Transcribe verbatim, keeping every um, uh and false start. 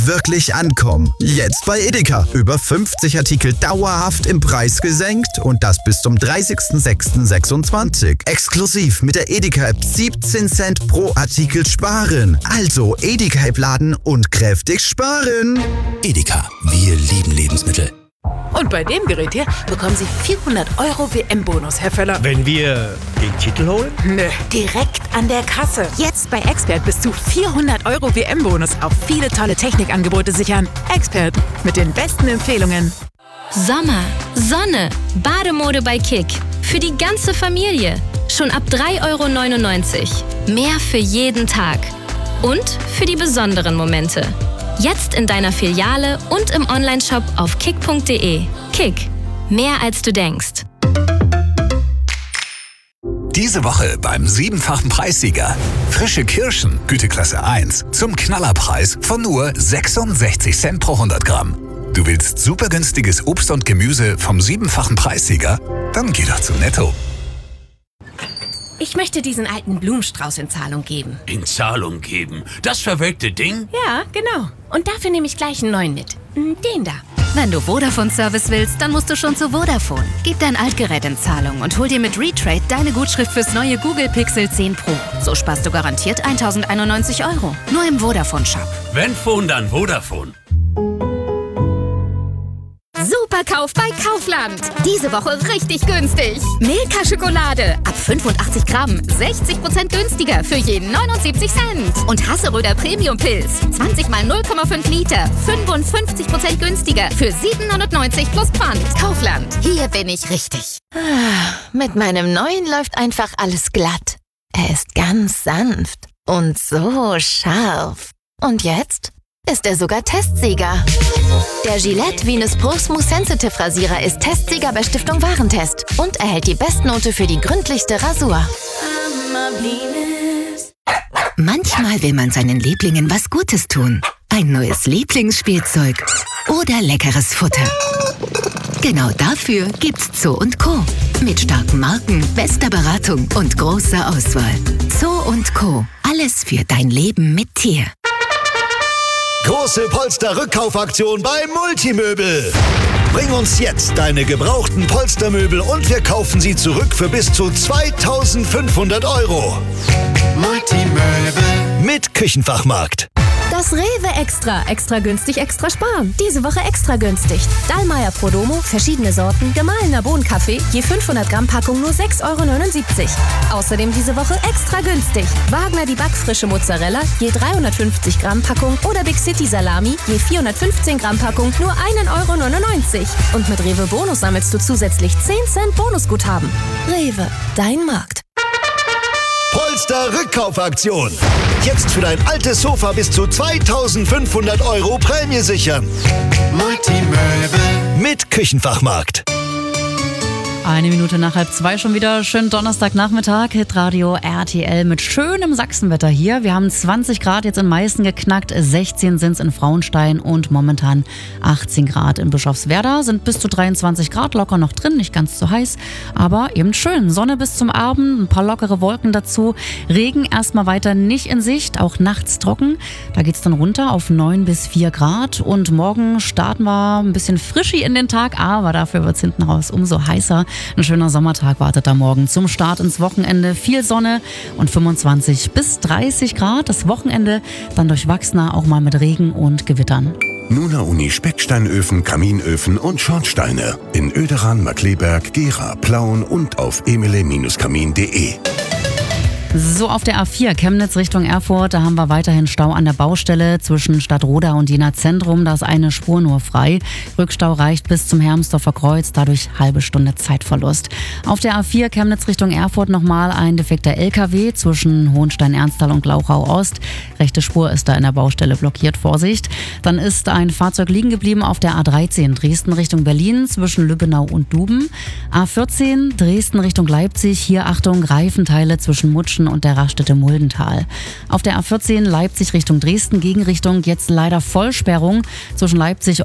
wirklich ankommen. Jetzt bei Edeka. Über fünfzig Artikel dauerhaft im Preis gesenkt und das bis zum dreißigsten sechsten sechsundzwanzig. Exklusiv mit der Edeka-App siebzehn Cent pro Artikel sparen. Also Edeka-App laden und kräftig sparen. Edeka, wir lieben Lebensmittel. Und bei dem Gerät hier bekommen Sie vierhundert Euro W M-Bonus, Herr Völler. Wenn wir den Titel holen? Nö, direkt an der Kasse. Jetzt bei Expert bis zu vierhundert Euro W M-Bonus auf viele tolle Technikangebote sichern. Expert mit den besten Empfehlungen. Sommer, Sonne, Bademode bei Kick. Für die ganze Familie. Schon ab drei Euro neunundneunzig. Mehr für jeden Tag. Und für die besonderen Momente. Jetzt in deiner Filiale und im Onlineshop auf kick punkt de. Kick. Mehr als du denkst. Diese Woche beim siebenfachen Preissieger. Frische Kirschen, Güteklasse eins, zum Knallerpreis von nur sechsundsechzig Cent pro hundert Gramm. Du willst super günstiges Obst und Gemüse vom siebenfachen Preissieger? Dann geh doch zu Netto. Ich möchte diesen alten Blumenstrauß in Zahlung geben. In Zahlung geben? Das verwelkte Ding? Ja, genau. Und dafür nehme ich gleich einen neuen mit. Den da. Wenn du Vodafone-Service willst, dann musst du schon zu Vodafone. Gib dein Altgerät in Zahlung und hol dir mit Retrade deine Gutschrift fürs neue Google Pixel zehn Pro. So sparst du garantiert eintausendeinundneunzig Euro. Nur im Vodafone-Shop. Wenn Phone, dann Vodafone. Superkauf bei Kaufland. Diese Woche richtig günstig. Milka-Schokolade ab fünfundachtzig Gramm, sechzig Prozent günstiger für jeden neunundsiebzig Cent. Und Hasseröder Premium-Pilz, zwanzig mal null Komma fünf Liter, fünfundfünfzig Prozent günstiger für sieben neunundneunzig plus Pfand. Kaufland, hier bin ich richtig. Mit meinem neuen läuft einfach alles glatt. Er ist ganz sanft und so scharf. Und jetzt ist er sogar Testsieger. Der Gillette Venus Pro Smooth Sensitive Rasierer ist Testsieger bei Stiftung Warentest und erhält die Bestnote für die gründlichste Rasur. Manchmal will man seinen Lieblingen was Gutes tun. Ein neues Lieblingsspielzeug oder leckeres Futter. Genau dafür gibt's Zoo und Co. Mit starken Marken, bester Beratung und großer Auswahl. Zoo und Co. Alles für dein Leben mit Tier. Große Polster-Rückkaufaktion bei Multimöbel. Bring uns jetzt deine gebrauchten Polstermöbel und wir kaufen sie zurück für bis zu zweitausendfünfhundert Euro. Multimöbel mit Küchenfachmarkt. Das Rewe Extra. Extra günstig, extra sparen. Diese Woche extra günstig. Dallmayr Prodomo, verschiedene Sorten, gemahlener Bohnenkaffee, je fünfhundert Gramm Packung nur sechs Euro neunundsiebzig. Außerdem diese Woche extra günstig. Wagner die backfrische Mozzarella, je dreihundertfünfzig Gramm Packung oder Big City Salami, je vierhundertfünfzehn Gramm Packung nur ein Euro neunundneunzig. Und mit Rewe Bonus sammelst du zusätzlich zehn Cent Bonusguthaben. Rewe, dein Markt. Polster-Rückkaufaktion. Jetzt für dein altes Sofa bis zu zweitausendfünfhundert Euro Prämie sichern. Multimöbel mit Küchenfachmarkt. Eine Minute nach halb zwei schon wieder. Schönen Donnerstagnachmittag. Hitradio R T L mit schönem Sachsenwetter hier. Wir haben zwanzig Grad jetzt in Meißen geknackt, sechzehn sind es in Frauenstein und momentan achtzehn Grad in Bischofswerda. Sind bis zu dreiundzwanzig Grad locker noch drin, nicht ganz so heiß, aber eben schön. Sonne bis zum Abend, ein paar lockere Wolken dazu. Regen erstmal weiter nicht in Sicht, auch nachts trocken. Da geht es dann runter auf neun bis vier Grad und morgen starten wir ein bisschen frischi in den Tag, aber dafür wird es hinten raus umso heißer. Ein schöner Sommertag wartet da morgen zum Start ins Wochenende. Viel Sonne und fünfundzwanzig bis dreißig Grad. Das Wochenende dann durchwachsener, auch mal mit Regen und Gewittern. Nuna Uni Specksteinöfen, Kaminöfen und Schornsteine. In Oederan, Markleberg, Gera, Plauen und auf emile Kamin punkt de. So, auf der A vier Chemnitz Richtung Erfurt, da haben wir weiterhin Stau an der Baustelle zwischen Stadtroda und Jena Zentrum. Da ist eine Spur nur frei. Rückstau reicht bis zum Hermsdorfer Kreuz, dadurch halbe Stunde Zeitverlust. Auf der A vier Chemnitz Richtung Erfurt nochmal ein defekter L K W zwischen Hohenstein-Ernsthal und Glauchau Ost. Rechte Spur ist da in der Baustelle blockiert, Vorsicht. Dann ist ein Fahrzeug liegen geblieben auf der A dreizehn Dresden Richtung Berlin zwischen Lübbenau und Duben. A vierzehn Dresden Richtung Leipzig, hier Achtung, Reifenteile zwischen Mutschen und der Raststätte Muldental. Auf der A vierzehn Leipzig Richtung Dresden, Gegenrichtung, jetzt leider Vollsperrung zwischen Leipzig